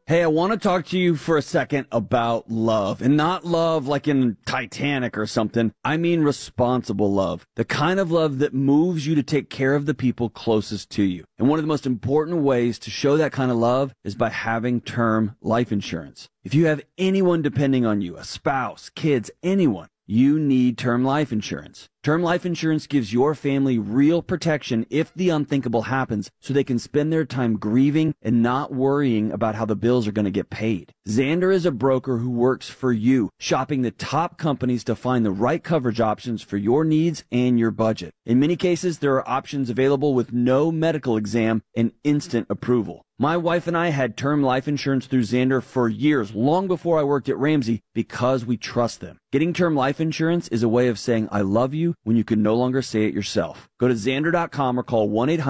Hey, I want to talk to you for a second about love, and not love like in Titanic or something. I mean responsible love, the kind of love that moves you to take care of the people closest to you. And one of the most important ways to show that kind of love is by having term life insurance. If you have anyone depending on you, a spouse, kids, anyone, you need term life insurance. Term life insurance gives your family real protection if the unthinkable happens, so they can spend their time grieving and not worrying about how the bills are going to get paid. Xander is a broker who works for you, shopping the top companies to find the right coverage options for your needs and your budget. In many cases, there are options available with no medical exam and instant approval. My wife and I had term life insurance through Xander for years, long before I worked at Ramsey, because we trust them. Getting term life insurance is a way of saying I love you when you can no longer say it yourself. Go to Xander.com or call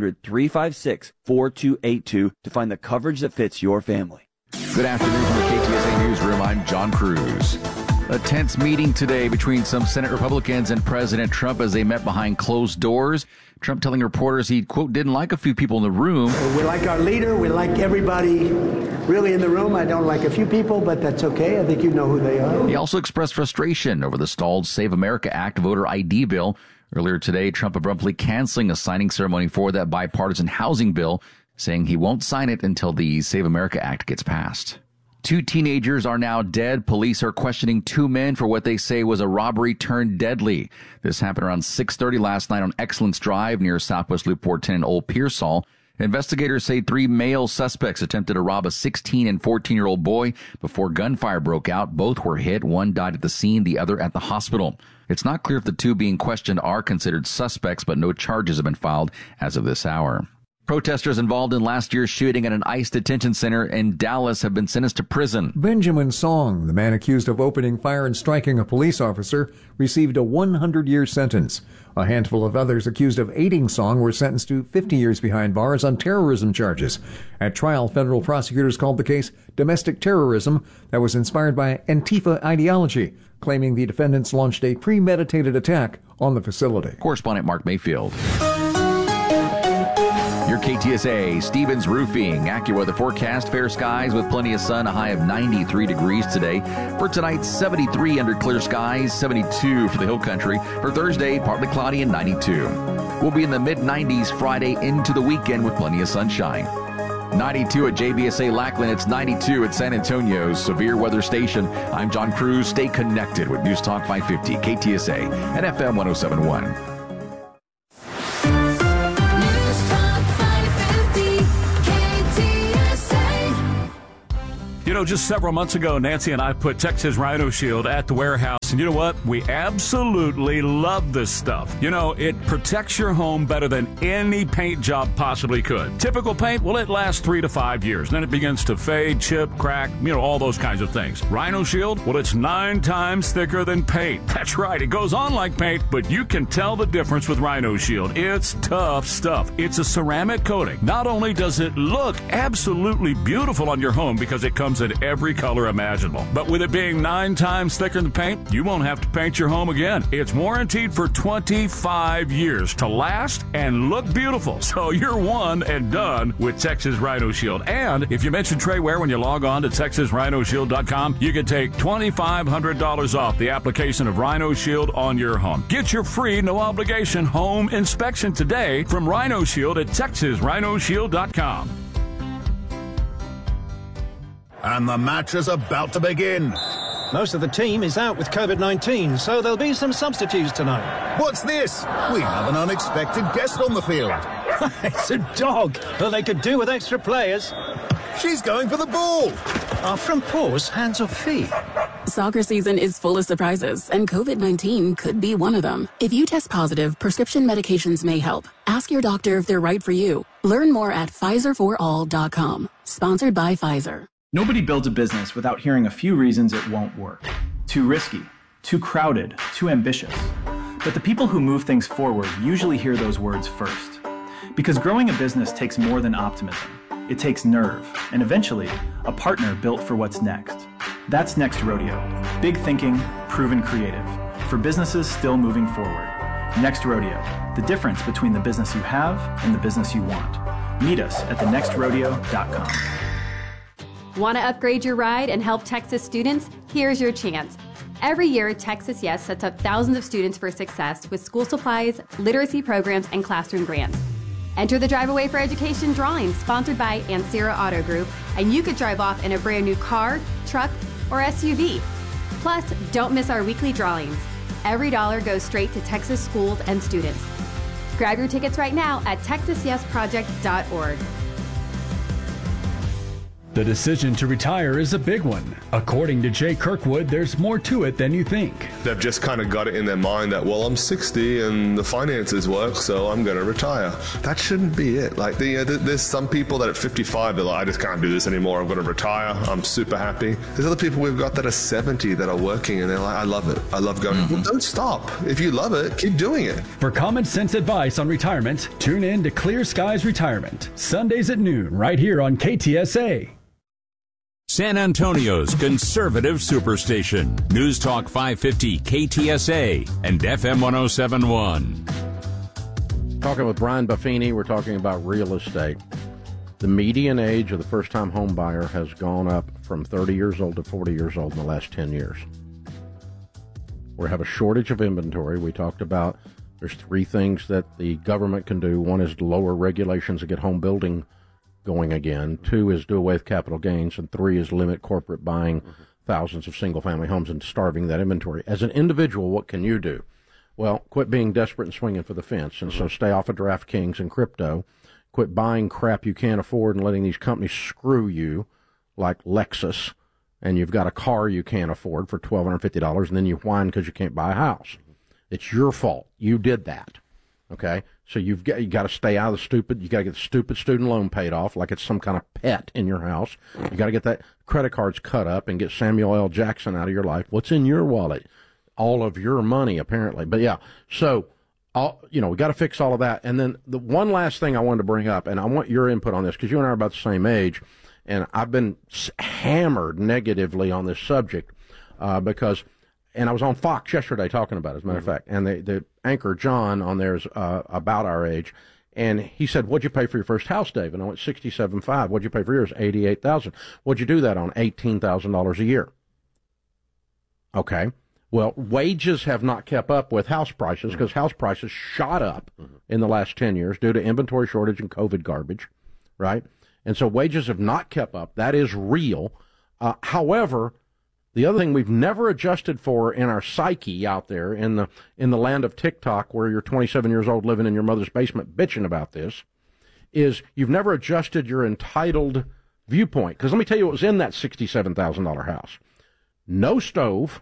1-800-356-4282 to find the coverage that fits your family. Good afternoon from the KTSA Newsroom. I'm John Cruz. A tense meeting today between some Senate Republicans and President Trump as they met behind closed doors. Trump telling reporters he, quote, didn't like a few people in the room. We like our leader. We like everybody really in the room. I don't like a few people, but that's okay. I think you know who they are. He also expressed frustration over the stalled Save America Act voter ID bill. Earlier today, Trump abruptly canceling a signing ceremony for that bipartisan housing bill, saying he won't sign it until the Save America Act gets passed. 2 teenagers are now dead. Police are questioning 2 men for what they say was a robbery turned deadly. This happened around 6:30 last night on Excellence Drive near Southwest Loop 410 and Old Pearsall. Investigators say 3 male suspects attempted to rob a 16 and 14-year-old boy before gunfire broke out. Both were hit. One died at the scene, the other at the hospital. It's not clear if the 2 being questioned are considered suspects, but no charges have been filed as of this hour. Protesters involved in last year's shooting at an ICE detention center in Dallas have been sentenced to prison. Benjamin Song, the man accused of opening fire and striking a police officer, received a 100-year sentence. A handful of others accused of aiding Song were sentenced to 50 years behind bars on terrorism charges. At trial, federal prosecutors called the case domestic terrorism that was inspired by Antifa ideology, claiming the defendants launched a premeditated attack on the facility. Correspondent Mark Mayfield. Your KTSA, Stevens Roofing, AccuWeather forecast, fair skies with plenty of sun, a high of 93 degrees today. For tonight, 73 under clear skies, 72 for the hill country. For Thursday, partly cloudy and 92. We'll be in the mid-90s Friday into the weekend with plenty of sunshine. 92 at JBSA Lackland. It's 92 at San Antonio's Severe Weather Station. I'm John Cruz. Stay connected with News Talk 550, KTSA, and FM 1071. You know, just several months ago, Nancy and I put Texas Rhino Shield at the warehouse. And you know what? We absolutely love this stuff. You know, it protects your home better than any paint job possibly could. Typical paint, well, it lasts 3 to 5 years. Then it begins to fade, chip, crack, you know, all those kinds of things. Rhino Shield, well, it's 9 times thicker than paint. That's right. It goes on like paint, but you can tell the difference with Rhino Shield. It's tough stuff. It's a ceramic coating. Not only does it look absolutely beautiful on your home because it comes in every color imaginable, but with it being 9 times thicker than paint, you won't have to paint your home again. It's warranted for 25 years to last and look beautiful. So you're one and done with Texas Rhino Shield. And if you mention Trey Ware when you log on to TexasRhinoShield.com, you can take $2,500 off the application of Rhino Shield on your home. Get your free, no obligation home inspection today from Rhino Shield at TexasRhinoShield.com. And the match is about to begin. Most of the team is out with COVID-19, so there'll be some substitutes tonight. What's this? We have an unexpected guest on the field. It's a dog. Well, they could do with extra players. She's going for the ball. Are front paws hands or feet? Soccer season is full of surprises, and COVID-19 could be one of them. If you test positive, prescription medications may help. Ask your doctor if they're right for you. Learn more at PfizerForAll.com. Sponsored by Pfizer. Nobody builds a business without hearing a few reasons it won't work. Too risky, too crowded, too ambitious. But the people who move things forward usually hear those words first. Because growing a business takes more than optimism. It takes nerve, and eventually, a partner built for what's next. That's Next Rodeo. Big thinking, proven creative. For businesses still moving forward. Next Rodeo. The difference between the business you have and the business you want. Meet us at thenextrodeo.com. Want to upgrade your ride and help Texas students? Here's your chance. Every year, Texas Yes sets up thousands of students for success with school supplies, literacy programs, and classroom grants. Enter the Drive Away for Education drawing sponsored by Ansera Auto Group, and you could drive off in a brand new car, truck, or SUV. Plus, don't miss our weekly drawings. Every dollar goes straight to Texas schools and students. Grab your tickets right now at texasyesproject.org. The decision to retire is a big one. According to Jay Kirkwood, there's more to it than you think. They've just kind of got it in their mind that, well, I'm 60 and the finances work, so I'm going to retire. That shouldn't be it. Like, there's some people that at 55, they're like, I just can't do this anymore. I'm going to retire. I'm super happy. There's other people we've got that are 70 that are working and they're like, I love it. I love going. Well, don't stop. If you love it, keep doing it. For common sense advice on retirement, tune in to Clear Skies Retirement, Sundays at noon, right here on KTSA. San Antonio's conservative superstation. News Talk 550 KTSA and FM 1071. Talking with Brian Buffini, we're talking about real estate. The median age of the first-time home buyer has gone up from 30 years old to 40 years old in the last 10 years. We have a shortage of inventory. We talked about there's three things that the government can do. One is to lower regulations to get home building going again. Two is do away with capital gains. And three is limit corporate buying thousands of single-family homes and starving that inventory. As an individual, what can you do? Well, quit being desperate and swinging for the fence. And so stay off of DraftKings and crypto. Quit buying crap you can't afford and letting these companies screw you, like Lexus, and you've got a car you can't afford for $1,250, and then you whine because you can't buy a house. It's your fault. You did that. Okay? So you got to stay out of the stupid. You got to get the stupid student loan paid off like it's some kind of pet in your house. You got to get that credit cards cut up and get Samuel L. Jackson out of your life. What's in your wallet? All of your money, apparently. But yeah, so we got to fix all of that. And then the one last thing I wanted to bring up, and I want your input on this because you and I are about the same age, and I've been hammered negatively on this subject because. And I was on Fox yesterday talking about it, as a matter of fact. And the anchor, John, on there is about our age. And he said, what'd you pay for your first house, Dave? And I went, $67,500. What'd you pay for yours? $88,000. What'd you do that on? $18,000 a year. Okay. Well, wages have not kept up with house prices because house prices shot up in the last 10 years due to inventory shortage and COVID garbage, right? And so wages have not kept up. That is real. However, the other thing we've never adjusted for in our psyche out there in the land of TikTok, where you're 27 years old living in your mother's basement bitching about this, is you've never adjusted your entitled viewpoint. Because let me tell you what was in that $67,000 house. No stove,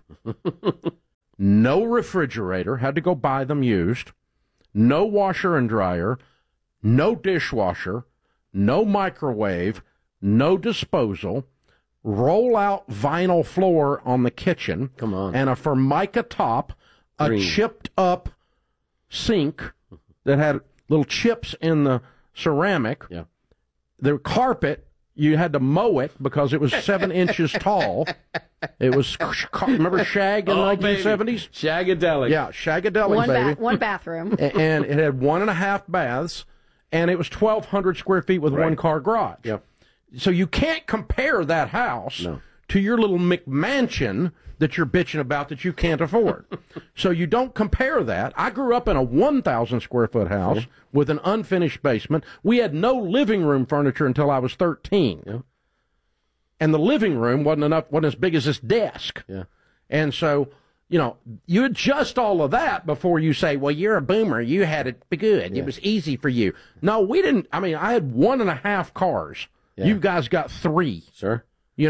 no refrigerator, had to go buy them used, no washer and dryer, no dishwasher, no microwave, no disposal, roll-out vinyl floor on the kitchen. Come on. And a Formica top, a chipped-up sink that had little chips in the ceramic. Yeah. The carpet, you had to mow it because it was 7 inches tall. It was, remember Shag in the 1970s? Baby. Shagadelic. Yeah, Shagadelic, baby. One bathroom. And it had 1.5 baths, and it was 1,200 square feet with one car garage. Yeah. So you can't compare that house to your little McMansion that you're bitching about that you can't afford. So you don't compare that. I grew up in a 1,000 square foot house with an unfinished basement. We had no living room furniture until I was 13. Yeah. And the living room wasn't as big as this desk. Yeah. And so, you adjust all of that before you say, well, you're a boomer. You had it good. Yeah. It was easy for you. No, we didn't. I mean, I had 1.5 cars. Yeah. You guys got 3. Sure.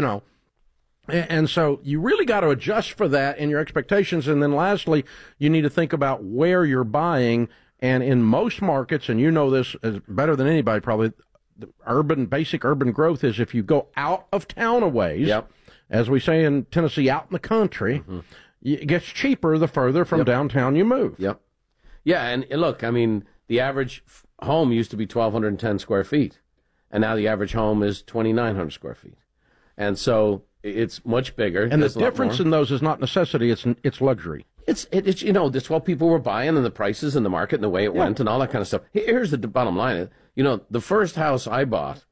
And so you really got to adjust for that in your expectations. And then lastly, you need to think about where you're buying. And in most markets, and you know this as better than anybody probably, the basic urban growth is if you go out of town a ways, as we say in Tennessee, out in the country, it gets cheaper the further from downtown you move. Yep. Yeah, and look, I mean, the average home used to be 1,210 square feet. And now the average home is 2,900 square feet. And so it's much bigger. And the difference in those is not necessity, it's luxury. It's that's what people were buying and the prices in the market and the way it went and all that kind of stuff. Here's the bottom line. The first house I bought,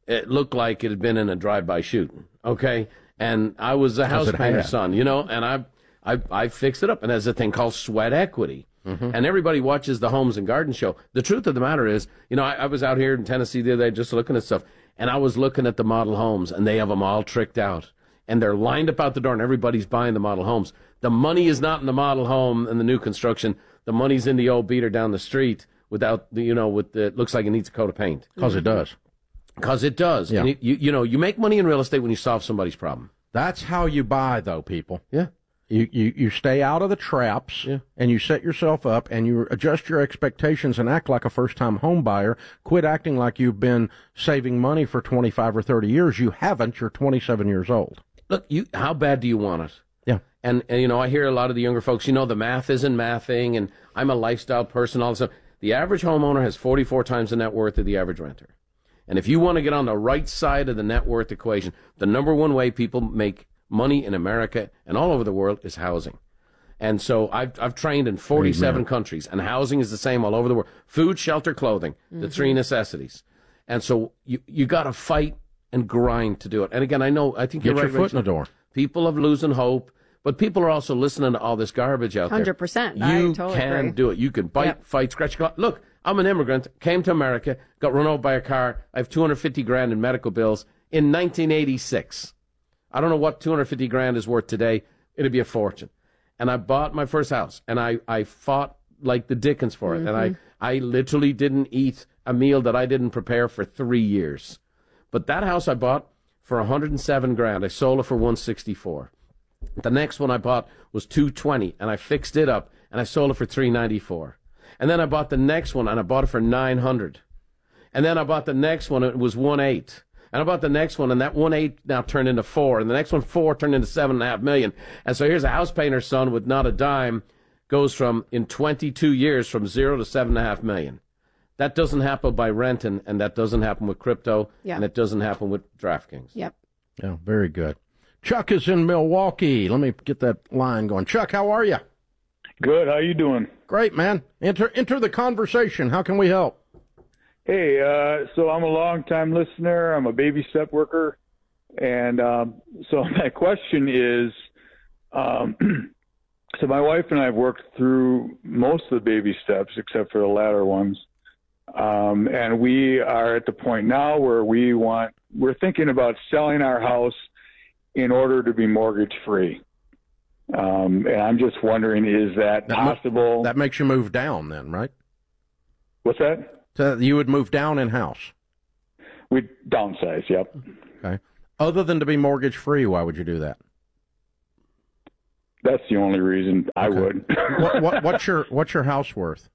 it looked like it had been in a drive-by shooting, okay? And I was a house painter's son, you know, and I fixed it up. And there's a thing called sweat equity. Mm-hmm. And everybody watches the Homes and Garden Show. The truth of the matter is, you know, I was out here in Tennessee the other day just looking at stuff, and I was looking at the model homes, and they have them all tricked out. And they're lined up out the door, and everybody's buying the model homes. The money is not in the model home and the new construction. The money's in the old beater down the street without, you know, with the, it looks like it needs a coat of paint. Because it does. Because it does. Yeah. And you know, you make money in real estate when you solve somebody's problem. That's how you buy, though, people. Yeah. You stay out of the traps, and you set yourself up, and you adjust your expectations and act like a first-time home buyer. Quit acting like you've been saving money for 25 or 30 years. You haven't. You're 27 years old. Look, how bad do you want it? Yeah. And you know, I hear a lot of the younger folks, you know, the math isn't mathing, and I'm a lifestyle person, all this stuff. The average homeowner has 44 times the net worth of the average renter. And if you want to get on the right side of the net worth equation, the number one way people make money in America and all over the world is housing. And so I've trained in 47 countries, and housing is the same all over the world. Food, shelter, clothing, the three necessities. And so you got to fight and grind to do it. And again, I think you're right. Get your foot in the door. People are losing hope, but people are also listening to all this garbage out there. 100%. You I totally can agree. do it. You can bite, fight, scratch your claw. Look, I'm an immigrant, came to America, got run over by a car. I have $250,000 in medical bills in 1986. I don't know what $250,000 is worth today. It'd be a fortune. And I bought my first house, and I fought like the Dickens for it. And I literally didn't eat a meal that I didn't prepare for 3 years. But that house I bought for $107,000. I sold it for $164,000. The next one I bought was $220,000, and I fixed it up, and I sold it for $394,000. And then I bought the next one, and I bought it for $900,000. And then I bought the next one, and it was $1.8 And I bought the next one, and that 1.8 now turned into 4, and the next one 4 turned into $7.5 million. And so here's a house painter's son with not a dime, goes from in 22 years from 0 to $7.5 million. That doesn't happen by renting, and that doesn't happen with crypto, and it doesn't happen with DraftKings. Yep. Yeah, very good. Chuck is in Milwaukee. Let me get that line going. Chuck, how are you? Good. How you doing? Great, man. Enter the conversation. How can we help? Hey, so I'm a long-time listener. I'm a baby step worker. And so my question is, so my wife and I have worked through most of the baby steps except for the latter ones. And we are at the point now where we're thinking about selling our house in order to be mortgage-free. And I'm just wondering, is that possible? That makes you move down then, right? What's that? So you would move down in house. We'd downsize, yep. Okay. Other than to be mortgage-free, why would you do that? That's the only reason I would. What's your house worth?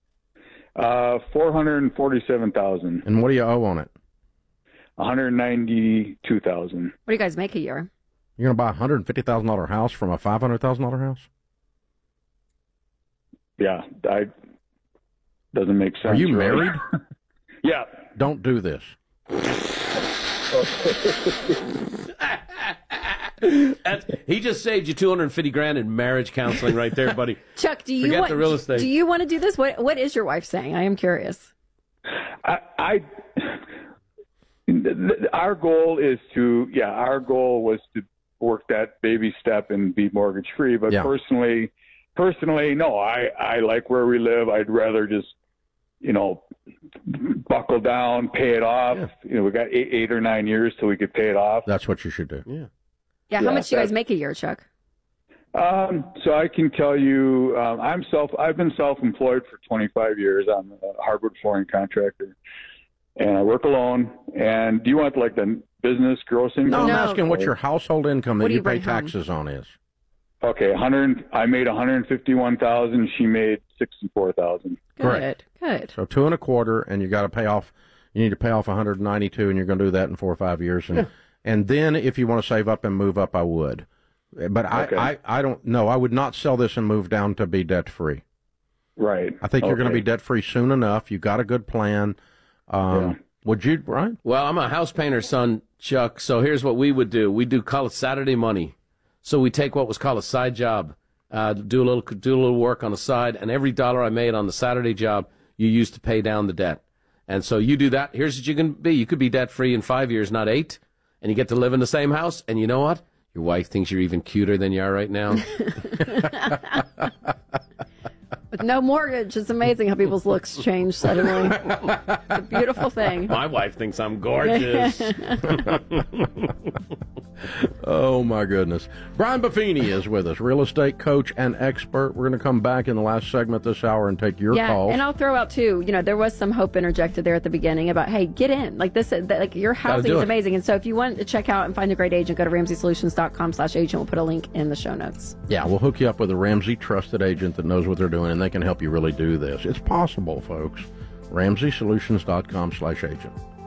$447,000. And what do you owe on it? $192,000. What do you guys make a year? You're going to buy a $150,000 house from a $500,000 house? Yeah, doesn't make sense. Are you really. married? Yeah. Don't do this. He just saved you $250,000 in marriage counseling right there, buddy. Chuck, do you Forget want the real estate. Do you want to do this? What is your wife saying? I am curious. Our goal was to work that baby step and be mortgage free. But personally, no, I like where we live. I'd rather just, buckle down, pay it off. Yeah. We got 8 or 9 years till we could pay it off. That's what you should do. Yeah. Yeah. How much do you guys make a year, Chuck? So I can tell you, I've been self-employed for 25 years. I'm a hardwood flooring contractor, and I work alone. And do you want like the business gross income? No, I'm asking what your household income that What do you you pay bring home? taxes on is. Okay, I made $151,000. She made $64,000. Correct. Good. So 2 1/4, and you got to pay off. You need to pay off $192, and you're going to do that in 4 or 5 years. And then if you want to save up and move up, I would. But Okay. I don't know. I would not sell this and move down to be debt free. Right. I think you're going to be debt free soon enough. You got a good plan. Would you, Brian? Well, I'm a house painter's son, Chuck, so here's what we would do. We do call it Saturday money. So we take what was called a side job, do a little work on the side, and every dollar I made on the Saturday job, you use to pay down the debt. And so you do that. Here's what you can be. You could be debt-free in 5 years, not 8. And you get to live in the same house. And you know what? Your wife thinks you're even cuter than you are right now. With no mortgage, it's amazing how people's looks change suddenly. It's a beautiful thing. My wife thinks I'm gorgeous. Oh, my goodness. Brian Buffini is with us, real estate coach and expert. We're going to come back in the last segment this hour and take your calls. And I'll throw out, too, there was some hope interjected there at the beginning about, hey, get in. Like this, like your housing is amazing. And so if you want to check out and find a great agent, go to RamseySolutions.com/agent. We'll put a link in the show notes. Yeah, we'll hook you up with a Ramsey trusted agent that knows what they're doing, and they can help you really do this. It's possible, folks. RamseySolutions.com/agent.